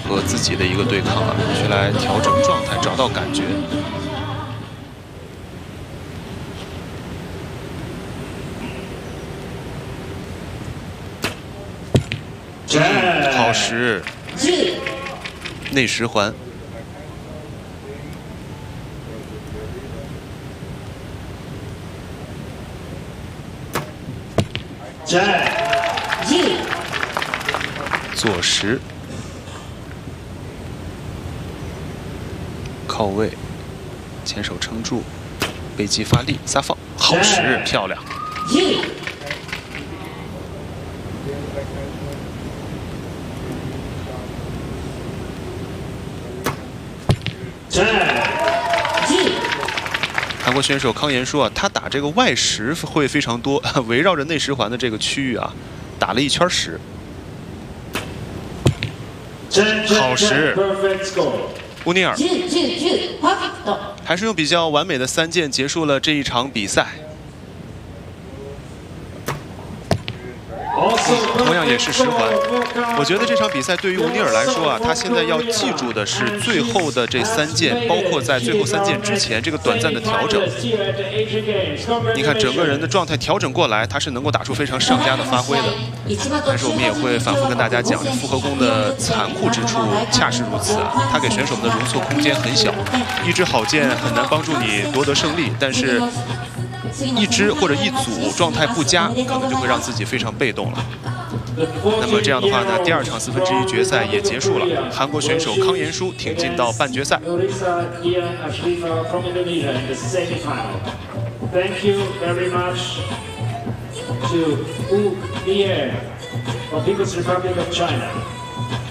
和自己的一个对抗啊，去来调整状态，找到感觉。好实，内十环。 左十，靠位，前手撑住，背击发力，撒放，好实，漂亮。韩国选手康妍说啊，他打这个外十会非常多，围绕着内十环的这个区域啊，打了一圈十。 好实，乌尼尔还是用比较完美的3键结束了这一场比赛。同样也是十环，我觉得这场比赛对于乌尼尔来说啊，他现在要记住的是最后的这3键，包括在最后3键之前这个短暂的调整。你看整个人的状态调整过来，他是能够打出非常上佳的发挥的。但是我们也会反复跟大家讲，复合弓的残酷之处恰是如此啊，它给选手们的容错空间很小，一支好箭很难帮助你夺得胜利，但是。 一支或者一组状态不佳，可能就会让自己非常被动了。那么这样的话呢，第2场1/4决赛也结束了，韩国选手康妍舒挺进到半决赛。Thank you very much to Wu Lier of People's Republic of China.